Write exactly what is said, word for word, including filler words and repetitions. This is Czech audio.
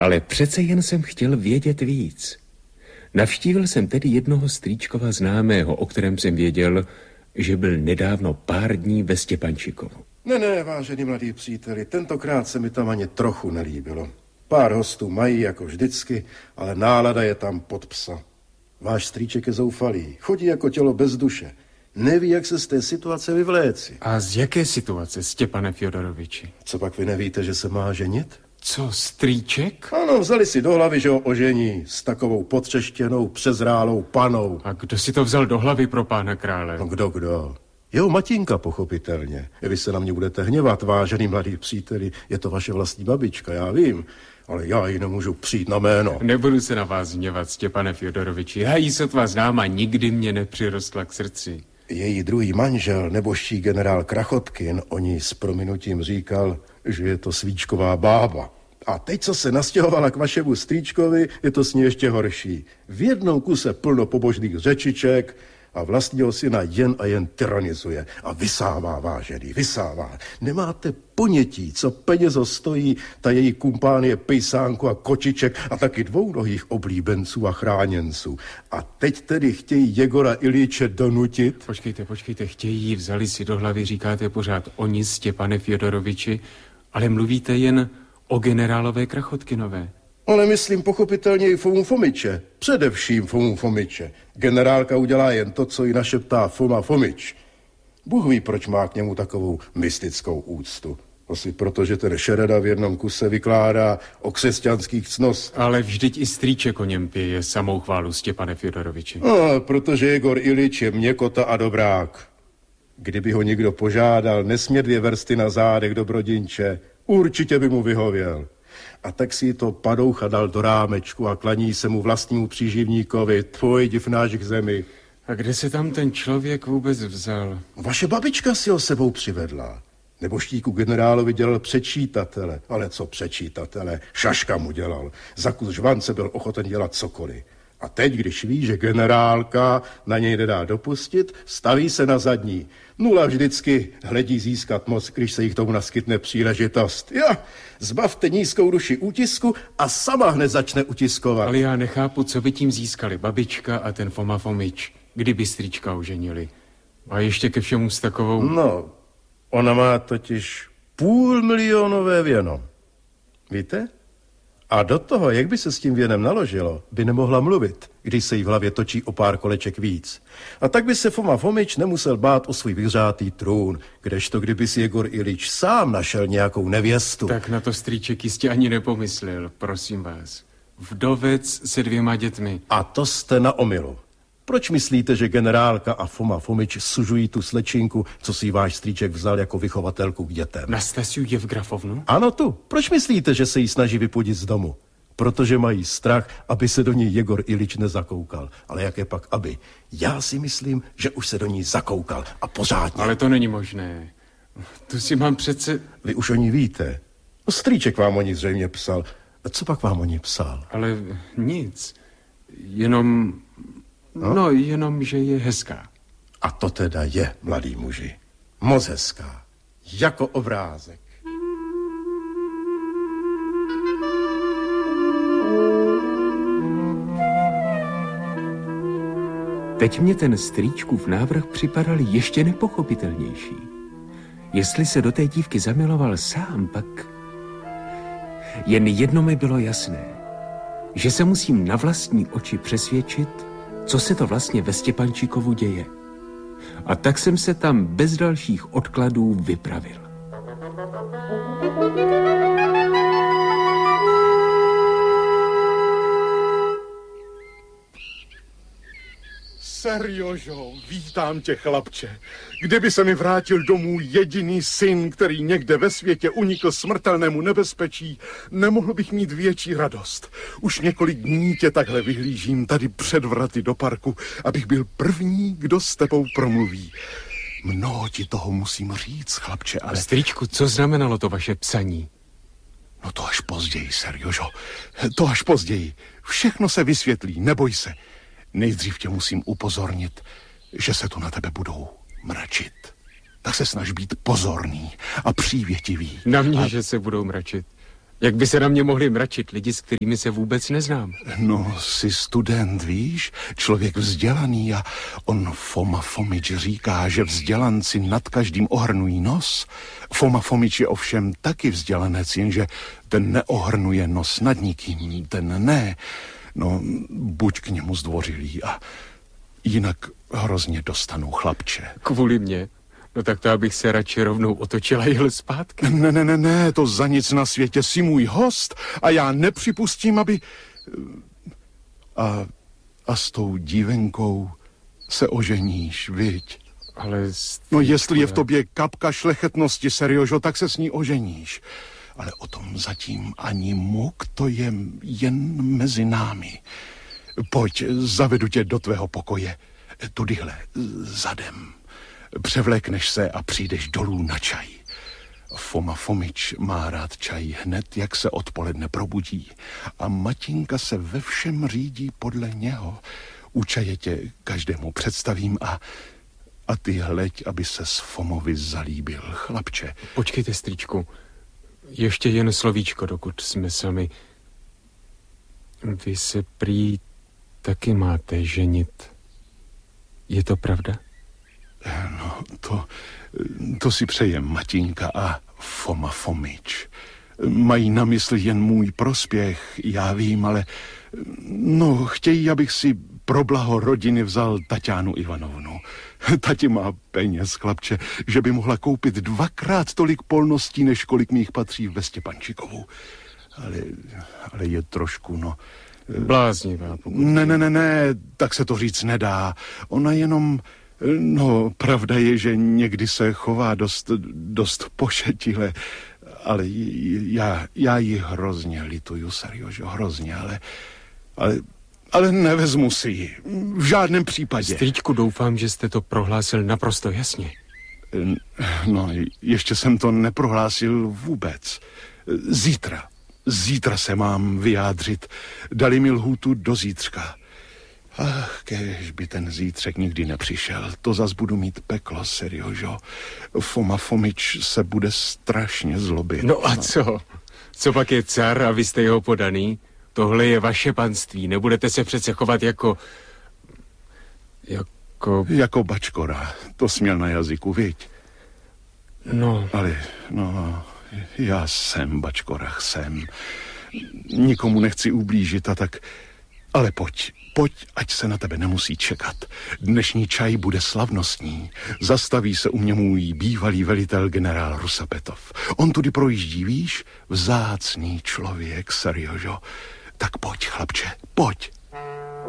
Ale přece jen jsem chtěl vědět víc. Navštívil jsem tedy jednoho strýčkova známého, o kterém jsem věděl, že byl nedávno pár dní ve Stěpančikovu. Ne, ne, vážený mladý příteli, tentokrát se mi tam ani trochu nelíbilo. Pár hostů mají jako vždycky, ale nálada je tam pod psa. Váš strýček je zoufalý, chodí jako tělo bez duše. Neví, jak se z té situace vyvléci. A z jaké situace, Stěpane Fjodoroviči? Co pak vy nevíte, že se má ženit? Co, strýček? Ano, vzali si do hlavy, že ho ožení s takovou potřeštěnou, přezrálou panou. A kdo si to vzal do hlavy pro pána krále? No kdo, kdo? Jeho matinka, pochopitelně. Vy se na mě budete hněvat, vážený mladý příteli. Je to vaše vlastní babička, já vím. Ale já ji nemůžu přijít na jméno. Nebudu se na vás hněvat, Stěpane Fjodoroviči. Já jí sotva znám a nikdy mě nepřirostla k srdci. Její druhý manžel, nebožší generál Krachotkin, o ní s prominutím říkal, že je to svíčková bába. A teď, co se nastěhovala k vašemu strýčkovi, je to s ní ještě horší. V jednom kuse plno pobožných řečiček a vlastního syna jen a jen tyranizuje. A vysává, vážený, vysává. Nemáte ponětí, co penězo stojí ta její kumpánie pejsánku a kočiček a taky dvounohých oblíbenců a chráněnců. A teď tedy chtějí Jegora Ilíče donutit? Počkejte, počkejte, chtějí, vzali si do hlavy, říkáte pořád oni, Stěpane Fjodoroviči, ale mluvíte jen o generálové Krachotkinové. Ale myslím pochopitelně i Fomu Fomiče. Především Fomu Fomiče. Generálka udělá jen to, co jí našeptá Foma Fomič. Bůh ví, proč má k němu takovou mystickou úctu. Asi proto, že ten Šereda v jednom kuse vykládá o křesťanských cnostech. Ale vždyť i strýček o něm pěje samou chválu, Stěpane Fjodoroviči. No, protože Jegor Ilič je měkota a dobrák. Kdyby ho někdo požádal, nesmě dvě vrsty na zádech, dobrodinče, určitě by mu vyhověl. A tak si to padoucha dal do rámečku a klaní se mu vlastnímu příživníkovi, tvoj div náš k zemi. A kde se tam ten člověk vůbec vzal? Vaše babička si ho sebou přivedla. Neboštíku generálovi dělal přečítatele. Ale co přečítatele? Šaška mu dělal. Za kus žvance byl ochoten dělat cokoliv. A teď, když ví, že generálka na něj nedá dopustit, staví se na zadní. Nula vždycky hledí získat moc, když se jí k tomu naskytne příležitost. Ja, zbavte nízkou duši útisku a sama hned začne utiskovat. Ale já nechápu, co by tím získali babička a ten Foma Fomič, kdyby strýčka oženili. A ještě ke všemu s takovou... No, ona má totiž půl milionové věno. Víte? A do toho, jak by se s tím věnem naložilo, by nemohla mluvit, když se jí v hlavě točí o pár koleček víc. A tak by se Foma Fomič nemusel bát o svůj vyhřátý trůn, kdežto kdyby si Jegor Ilič sám našel nějakou nevěstu. Tak na to strýček jistě ani nepomyslel, prosím vás. Vdovec se dvěma dětmi. A to jste na omylu. Proč myslíte, že generálka a Foma Fomič sužují tu slečinku, co si váš strýček vzal jako vychovatelku k dětem? Nastasiu Jevgrafovnu? Ano tu. Proč myslíte, že se jí snaží vypudit z domu? Protože mají strach, aby se do ní Jegor Ilič nezakoukal. Ale jaké pak aby? Já si myslím, že už se do ní zakoukal a pořádně. Ale to není možné. Tu si mám přece... Vy už o ní víte. No, strýček vám o ní zřejmě psal. A co pak vám o ní psal? Ale nic. Jenom... No? no, jenom, že je hezká. A to teda je, mladý muži. Moc hezká. Jako obrázek. Teď mě ten strýčkův návrh připadal ještě nepochopitelnější. Jestli se do té dívky zamiloval sám, pak... Jen jedno mi bylo jasné, že se musím na vlastní oči přesvědčit, co se to vlastně ve Stěpančikovu děje. A tak jsem se tam bez dalších odkladů vypravil. Serjožo, vítám tě, chlapče. Kdyby se mi vrátil domů jediný syn, který někde ve světě unikl smrtelnému nebezpečí, nemohl bych mít větší radost. Už několik dní tě takhle vyhlížím tady před vraty do parku, abych byl první, kdo s tebou promluví. Mnoho ti toho musím říct, chlapče, ale... Strýčku, co znamenalo to vaše psaní? No to až později, Serjožo. To až později. Všechno se vysvětlí, neboj se. Nejdřív tě musím upozornit, že se tu na tebe budou mračit. Tak se snaž být pozorný a přívětivý. Na mě, a... že se budou mračit. Jak by se na mě mohli mračit lidi, s kterými se vůbec neznám? No, jsi student, víš? Člověk vzdělaný a on Foma Fomič říká, že vzdělanci nad každým ohrnují nos. Foma Fomič je ovšem taky vzdělanec, jenže ten neohrnuje nos nad nikým, ten ne. No, buď k němu zdvořilý a jinak hrozně dostanou, chlapče. Kvůli mně? No tak to, abych se radši rovnou otočila jel zpátky. Ne, ne, ne, ne, to za nic na světě, jsi můj host a já nepřipustím, aby... A, a s tou dívenkou se oženíš, viď? Ale... No jestli je v tobě kapka šlechetnosti, Seriožo, tak se s ní oženíš. Ale o tom zatím ani muk, to je jen mezi námi. Pojď, zavedu tě do tvého pokoje. Tudyhle, zadem. Převlékneš se a přijdeš dolů na čaj. Foma Fomič má rád čaj hned, jak se odpoledne probudí. A matinka se ve všem řídí podle něho. U čaje tě každému představím a, a ty hleď, aby se s Fomovi zalíbil, chlapče. Počkejte, strýčku. Ještě jen slovíčko, dokud jsme sami. Vy se prý taky máte ženit. Je to pravda? No, to, to si přeje matinka a Foma Fomič. Mají na mysli jen můj prospěch, já vím, ale no, chtějí, abych si pro blaho rodiny vzal Taťánu Ivanovnu. Tati má peněz, chlapče, že by mohla koupit dvakrát tolik polností, než kolik mých patří ve Stěpančikovu. Ale, ale je trošku, no... Bláznivá. Ne, ne, ne, ne, tak se to říct nedá. Ona jenom... No, pravda je, že někdy se chová dost, dost pošetile, ale já, já ji hrozně lituju, Seriožo, hrozně, ale, ale, ale nevezmu si ji, v žádném případě. Strýčku, doufám, že jste to prohlásil naprosto jasně. No, ještě jsem to neprohlásil vůbec. Zítra, zítra se mám vyjádřit, dali mi lhůtu do zítřka. Ach, kéž by ten zítřek nikdy nepřišel. To zas budu mít peklo, Seriožo. Foma Fomič se bude strašně zlobit. No a co? Co pak je car a vy jste jeho podaný? Tohle je vaše panství. Nebudete se přece chovat jako... Jako... Jako bačkora. To směl na jazyku, viď? No... Ale, no... Já jsem bačkora, jsem. Nikomu nechci ublížit a tak... Ale pojď, pojď, ať se na tebe nemusí čekat. Dnešní čaj bude slavnostní. Zastaví se u mě můj bývalý velitel generál Rusapetov. On tudy projíždí, víš? Vzácný člověk, Seriožo. Tak pojď, chlapče, pojď.